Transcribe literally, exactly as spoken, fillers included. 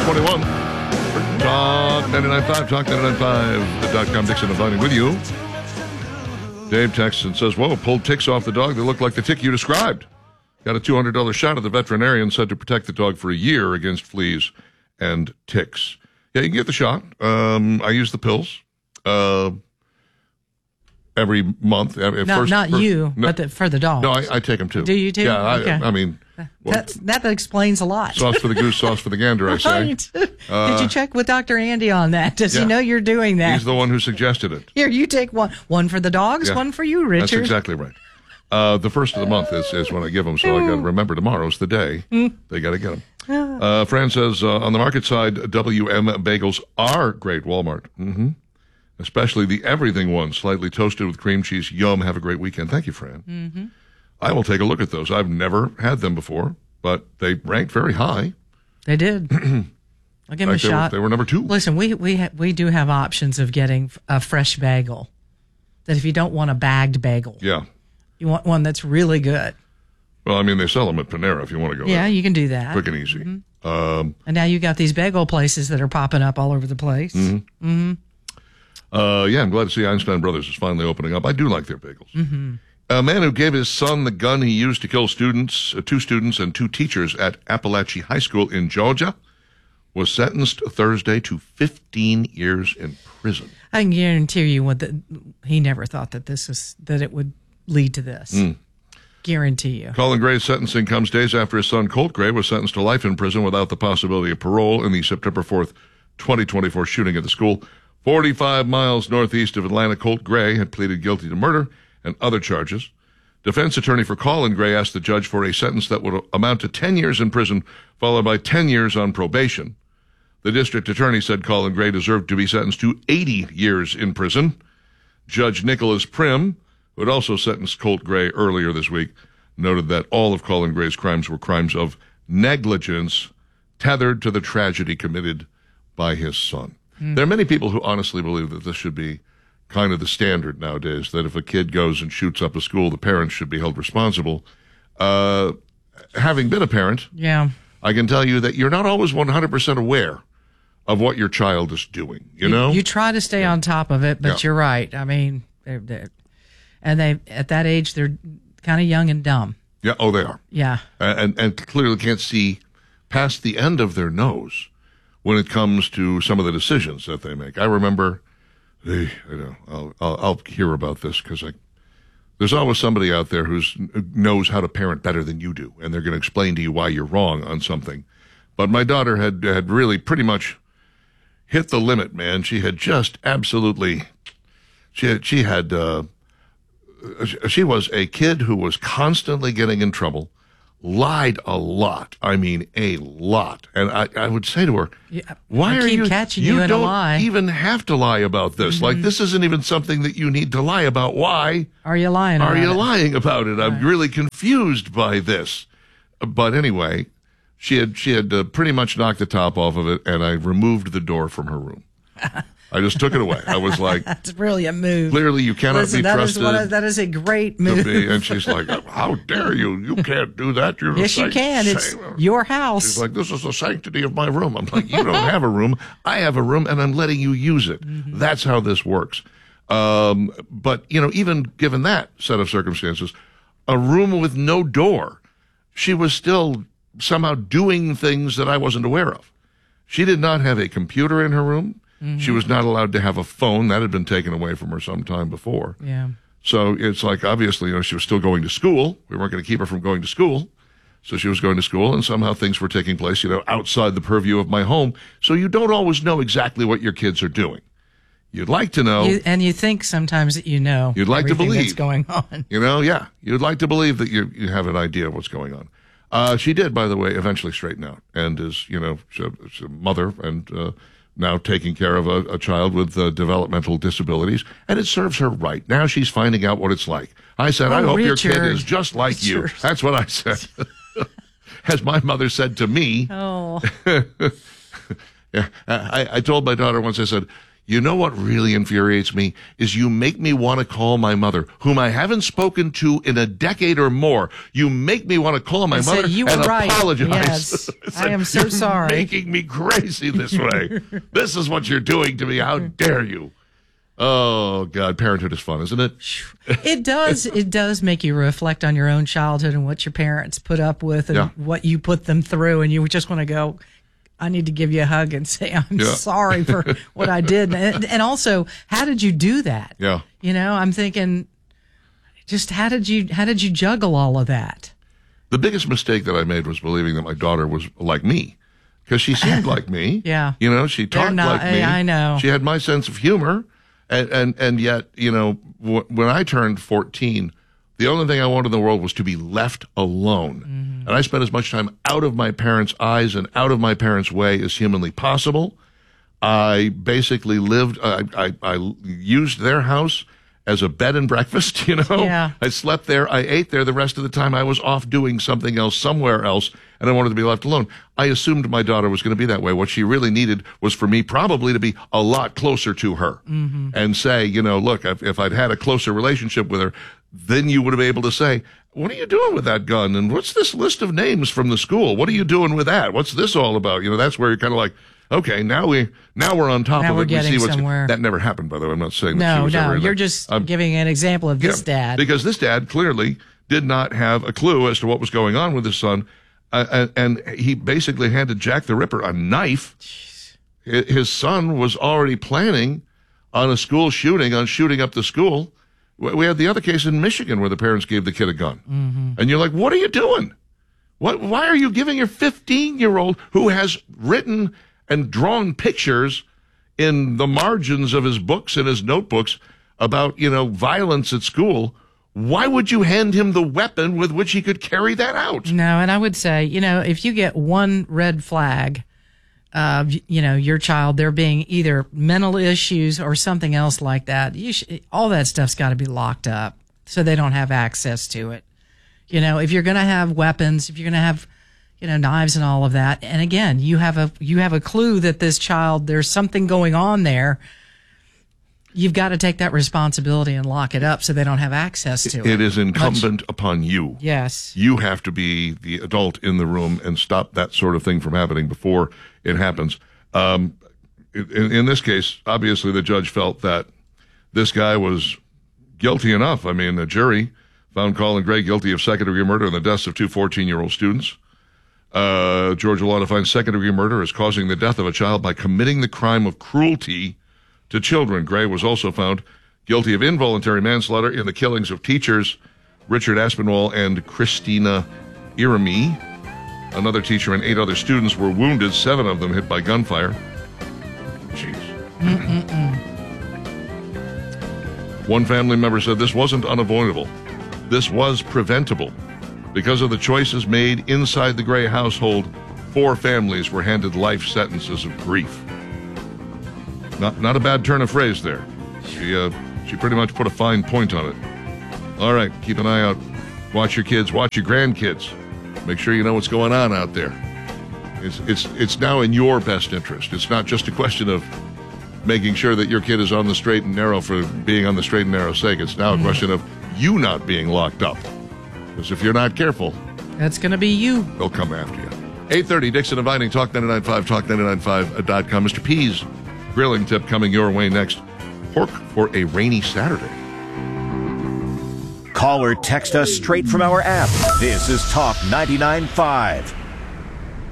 twenty-one. Talk ninety-nine point five, Talk ninety-nine point five dot com. Dixon and Bonnie with you. Dave texts and says, whoa, pulled ticks off the dog that look like the tick you described. Got a two hundred dollars shot at the veterinarian said to protect the dog for a year against fleas and ticks. Yeah, you can get the shot. Um, I use the pills uh, every month. No, first, not first, you, no, but the, for the dog. No, I, I take them too. Do you too? Yeah, okay. I, I mean. Well, That's, that explains a lot. Sauce for the goose, sauce for the gander, I say. Right. Uh, Did you check with Doctor Andy on that? Does yeah. he know you're doing that? He's the one who suggested it. Here, you take one. One for the dogs, Yeah. one for you, Richard. That's exactly right. Uh, the first of the month is, is when I give them, so I got to remember tomorrow's the day. They got to get them. Uh, Fran says, uh, on the market side, W M bagels are great, Walmart. Mm-hmm. Especially the everything one, slightly toasted with cream cheese. Yum, have a great weekend. Thank you, Fran. Mm-hmm. I will take a look at those. I've never had them before, but they ranked very high. They did. I'll give them a Like they were- shot. they were number two. Listen, we we ha- we do have options of getting a fresh bagel. That if you don't want a bagged bagel, Yeah. you want one that's really good. Well, I mean, they sell them at Panera if you want to go Yeah, there. you can do that. Quick and easy. Mm-hmm. Um, And now you got these bagel places that are popping up all over the place. Mm-hmm. Mm-hmm. uh, yeah, I'm glad to see Einstein Brothers is finally opening up. I do like their bagels. Mm-hmm. A man who gave his son the gun he used to kill students, uh, two students and two teachers at Appalachia High School in Georgia, was sentenced Thursday to fifteen years in prison. I can guarantee you what the, he never thought that this was that it would lead to this. Mm. Guarantee you. Colin Gray's sentencing comes days after his son Colt Gray was sentenced to life in prison without the possibility of parole in the September fourth, twenty twenty-four shooting at the school. forty-five miles northeast of Atlanta, Colt Gray had pleaded guilty to murder and other charges. Defense attorney for Colin Gray asked the judge for a sentence that would amount to ten years in prison, followed by ten years on probation. The district attorney said Colin Gray deserved to be sentenced to eighty years in prison. Judge Nicholas Prim, who had also sentenced Colt Gray earlier this week, noted that all of Colin Gray's crimes were crimes of negligence tethered to the tragedy committed by his son. Mm. There are many people who honestly believe that this should be kind of the standard nowadays, that if a kid goes and shoots up a school, the parents should be held responsible. Uh, having been a parent, yeah, I can tell you that you're not always one hundred percent aware of what your child is doing, you, you know? You try to stay yeah. on top of it, but yeah. you're right. I mean, they're, they're, and they at that age, they're kind of young and dumb. Yeah, oh, they are. Yeah. And, and clearly can't see past the end of their nose when it comes to some of the decisions that they make. I remember... Hey, I know. I'll, I'll, I'll hear about this because I, there's always somebody out there who knows how to parent better than you do, and they're going to explain to you why you're wrong on something. But my daughter had had really pretty much hit the limit, man. She had just absolutely, she had, she had, uh, she was a kid who was constantly getting in trouble, lied a lot. I mean, a lot. And I, I would say to her, yeah, why I are keep you, catching you you in don't a lie. even have to lie about this. Mm-hmm. Like, this isn't even something that you need to lie about. Why are you lying are about you it? lying about it? Right. I'm really confused by this. But anyway, she had, she had uh, pretty much knocked the top off of it, and I removed the door from her room. I just took it away. I was like, that's really a move. Clearly, you cannot Listen, be that trusted. Is one of, that is a great move. To be, and she's like, how dare you? You can't do that. You're yes, you can. It's your house. She's like, this is the sanctity of my room. I'm like, you don't have a room. I have a room, and I'm letting you use it. Mm-hmm. That's how this works. Um, but, you know, even given that set of circumstances, a room with no door, she was still somehow doing things that I wasn't aware of. She did not have a computer in her room. Mm-hmm. She was not allowed to have a phone. That had been taken away from her some time before. Yeah. So it's like, obviously, you know, she was still going to school. We weren't going to keep her from going to school. So she was going to school, and somehow things were taking place, you know, outside the purview of my home. So you don't always know exactly what your kids are doing. You'd like to know. You, and you think sometimes that you know. You'd like to believe. That's going on. You know, yeah. You'd like to believe that you you have an idea of what's going on. Uh, she did, by the way, eventually straighten out and is, you know, she's a, she's a mother and uh, now taking care of a, a child with uh, developmental disabilities, and it serves her right. Now she's finding out what it's like. I said, oh, I hope Richard. your kid is just like Richard. you. That's what I said. As my mother said to me. Oh. Yeah, I, I told my daughter once, I said, You know what really infuriates me is you make me want to call my mother, whom I haven't spoken to in a decade or more. You make me want to call my and mother say, you and were right. apologize. Yes, I am so You're sorry. Making me crazy this way. This is what you're doing to me. How dare you? Oh God, parenthood is fun, isn't it? It does. It does make you reflect on your own childhood and what your parents put up with and Yeah. what you put them through, and you just want to go, I need to give you a hug and say I'm Yeah. sorry for what I did, and, and also, how did you do that? Yeah. You know, I'm thinking, just how did you how did you juggle all of that? The biggest mistake that I made was believing that my daughter was like me, because she seemed like me. Yeah. You know, she They're talked not- like me. I know. She had my sense of humor. And, and, and yet, you know, w- when I turned fourteen, the only thing I wanted in the world was to be left alone. Mm-hmm. And I spent as much time out of my parents' eyes and out of my parents' way as humanly possible. I basically lived, I, I, I used their house as a bed and breakfast, you know? Yeah. I slept there. I ate there. The rest of the time I was off doing something else somewhere else, and I wanted to be left alone. I assumed my daughter was going to be that way. What she really needed was for me probably to be a lot closer to her Mm-hmm. and say, you know, look, if, if I'd had a closer relationship with her, then you would have been able to say, what are you doing with that gun? And what's this list of names from the school? What are you doing with that? What's this all about? You know, that's where you're kind of like, okay, now we now we're on top Now of we're it. We getting see what's somewhere. that never happened, by the way. I'm not saying that she No, was no, ever in you're that. just Um, giving an example of this yeah, dad. because this dad clearly did not have a clue as to what was going on with his son, uh, and, and he basically handed Jack the Ripper a knife. Hi- His son was already planning on a school shooting, on shooting up the school. We we had the other case in Michigan where the parents gave the kid a gun, Mm-hmm. and you're like, "What are you doing? What? Why are you giving your fifteen-year-old who has written and drawn pictures in the margins of his books and his notebooks about, you know, violence at school? Why would you hand him the weapon with which he could carry that out?" No, and I would say, you know, if you get one red flag of, you know, your child, there being either mental issues or something else like that, you should, all that stuff's got to be locked up so they don't have access to it. You know, if you're going to have weapons, if you're going to have, you know, knives and all of that, and again, you have a you have a clue that this child, there's something going on there, you've got to take that responsibility and lock it up so they don't have access to it. It is incumbent upon you. Yes. You have to be the adult in the room and stop that sort of thing from happening before it happens. Um, in, in this case, obviously the judge felt that this guy was guilty enough. I mean, the jury found Colin Gray guilty of second-degree murder in the deaths of two fourteen-year-old students. Uh, Georgia law defines second-degree murder as causing the death of a child by committing the crime of cruelty to children. Gray was also found guilty of involuntary manslaughter in the killings of teachers Richard Aspinwall and Christina Irami. Another teacher and eight other students were wounded, seven of them hit by gunfire. Jeez. One family member said this wasn't unavoidable. This was preventable. Because of the choices made inside the Gray household, four families were handed life sentences of grief. Not not a bad turn of phrase there. She uh, she pretty much put a fine point on it. All right, keep an eye out. Watch your kids. Watch your grandkids. Make sure you know what's going on out there. It's it's it's now in your best interest. It's not just a question of making sure that your kid is on the straight and narrow for being on the straight and narrow sake. It's now a question of you not being locked up. Because if you're not careful, That's going to be you. they'll come after you. eight thirty, Dixon and Vining, Talk ninety-nine point five, talk ninety-nine point five dot com. Mister P's grilling tip coming your way next. Pork for a rainy Saturday. Call or text us straight from our app. This is Talk ninety-nine point five.